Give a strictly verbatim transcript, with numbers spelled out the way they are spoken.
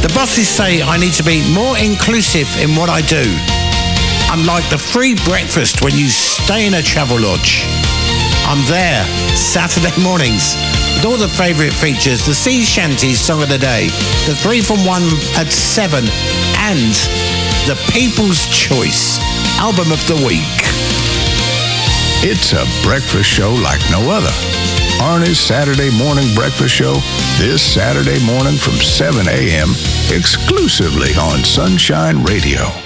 The bosses say I need to be more inclusive in what I do. Unlike the free breakfast when you stay in a travel lodge. I'm there Saturday mornings with all the favourite features, the Sea Shanties Song of the Day, the three from one at seven, and the People's Choice Album of the Week. It's a breakfast show like no other. Arnie's Saturday Morning Breakfast Show, this Saturday morning from seven a.m. exclusively on Sunshine Radio.